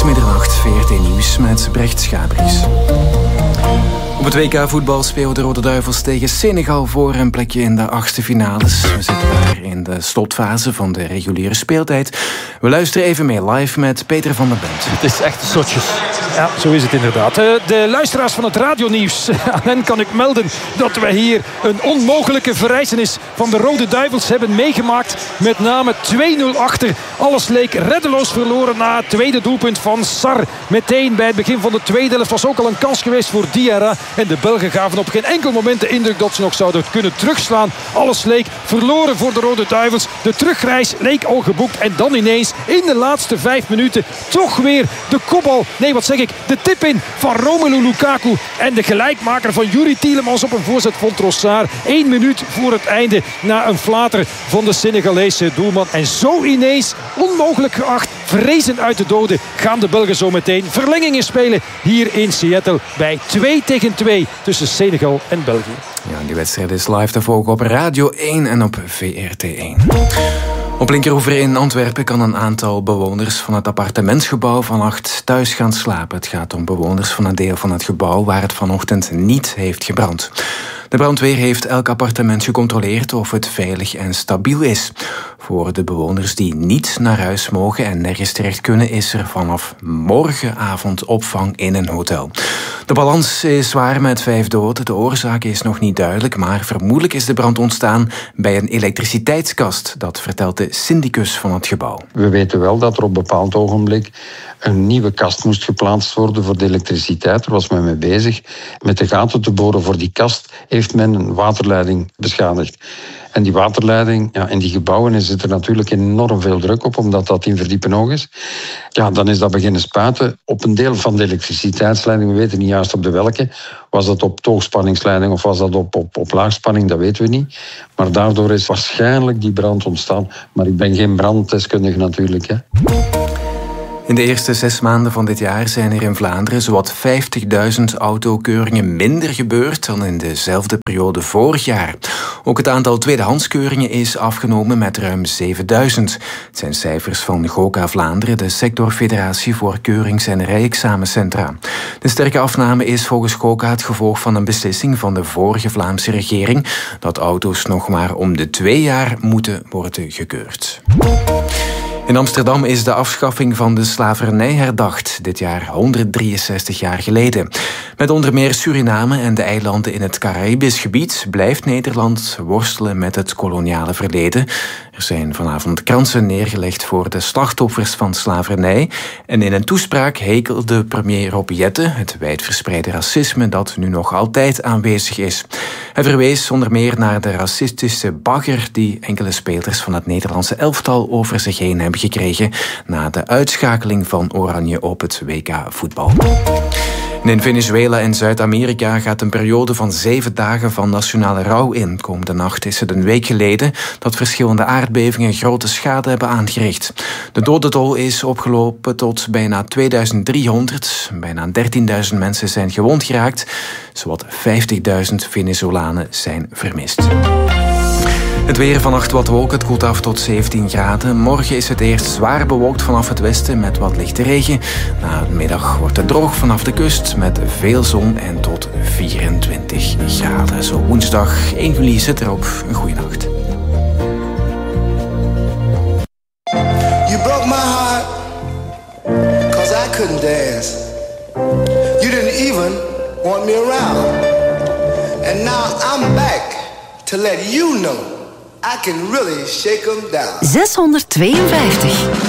middernacht, VRT Nieuws met Brecht Schabries. Op het WK voetbal spelen de Rode Duivels tegen Senegal voor een plekje in de achtste finales. We zitten daar in de slotfase van de reguliere speeltijd. We luisteren even mee live met Peter van der Bent. Het is echt zotjes. Ja, zo is het inderdaad. De luisteraars van het radionieuws, aan hen kan ik melden dat wij hier een onmogelijke verrijzenis van de Rode Duivels hebben meegemaakt. Met name 2-0 achter. Alles leek reddeloos verloren na het tweede doelpunt van Sarr. Meteen bij het begin van de tweede helft was ook al een kans geweest voor Diarra. En de Belgen gaven op geen enkel moment de indruk dat ze nog zouden kunnen terugslaan. Alles leek verloren voor de Rode Duivels. De terugreis leek al geboekt. En dan ineens in de laatste 5 minuten toch weer de kopbal. Nee, wat zeg ik? De tip-in van Romelu Lukaku. En de gelijkmaker van Yuri Tielemans op een voorzet van Trossard. 1 minuut voor het einde na een flater van de Senegalese doelman. En zo ineens, onmogelijk geacht, vrezen uit de doden, gaan de Belgen zo meteen verlengingen spelen hier in Seattle bij 2-2 tussen Senegal en België. Ja, die wedstrijd is live te volgen op Radio 1 en op VRT1. Op Linkeroever in Antwerpen kan een aantal bewoners van het appartementsgebouw vannacht thuis gaan slapen. Het gaat om bewoners van een deel van het gebouw waar het vanochtend niet heeft gebrand. De brandweer heeft elk appartement gecontroleerd of het veilig en stabiel is. Voor de bewoners die niet naar huis mogen en nergens terecht kunnen, is er vanaf morgenavond opvang in een hotel. De balans is zwaar met 5 doden. De oorzaak is nog niet duidelijk, maar vermoedelijk is de brand ontstaan bij een elektriciteitskast. Dat vertelt de syndicus van het gebouw. We weten wel dat er op een bepaald ogenblik een nieuwe kast moest geplaatst worden voor de elektriciteit. Daar was men mee bezig. Met de gaten te boren voor die kast heeft men een waterleiding beschadigd. En die waterleiding, ja, in die gebouwen zit er natuurlijk enorm veel druk op, omdat dat 10 verdiepingen hoog is. Ja, dan is dat beginnen spuiten op een deel van de elektriciteitsleiding. We weten niet juist op de welke. Was dat op hoogspanningsleiding of was dat op laagspanning, dat weten we niet. Maar daardoor is waarschijnlijk die brand ontstaan. Maar ik ben geen branddeskundige natuurlijk, hè. In de eerste 6 maanden van dit jaar zijn er in Vlaanderen zowat 50.000 autokeuringen minder gebeurd dan in dezelfde periode vorig jaar. Ook het aantal tweedehandskeuringen is afgenomen met ruim 7.000. Het zijn cijfers van GOKA Vlaanderen, de sectorfederatie voor keurings- en rijexamencentra. De sterke afname is volgens GOKA het gevolg van een beslissing van de vorige Vlaamse regering dat auto's nog maar om de 2 jaar moeten worden gekeurd. In Amsterdam is de afschaffing van de slavernij herdacht, dit jaar 163 jaar geleden. Met onder meer Suriname en de eilanden in het Caribisch gebied blijft Nederland worstelen met het koloniale verleden. Er zijn vanavond kransen neergelegd voor de slachtoffers van slavernij. En in een toespraak hekelde premier Rob Jetten het wijdverspreide racisme dat nu nog altijd aanwezig is. Hij verwees onder meer naar de racistische bagger die enkele spelers van het Nederlandse elftal over zich heen hebben gekregen na de uitschakeling van Oranje op het WK voetbal. In Venezuela en Zuid-Amerika gaat een periode van 7 dagen van nationale rouw in. Komende nacht is het een week geleden dat verschillende aardbevingen grote schade hebben aangericht. De dodentol is opgelopen tot bijna 2300. Bijna 13.000 mensen zijn gewond geraakt. Zowat 50.000 Venezolanen zijn vermist. Het weer, vannacht wat wolken, het koelt af tot 17 graden. Morgen is het eerst zwaar bewolkt vanaf het westen met wat lichte regen. Na de middag wordt het droog vanaf de kust met veel zon en tot 24 graden. Zo woensdag 1 juli zit erop. Een goede nacht. You broke my heart, 'cause I couldn't dance. You didn't even want me around. And now I'm back to let you know I can really shake 'em down. 652.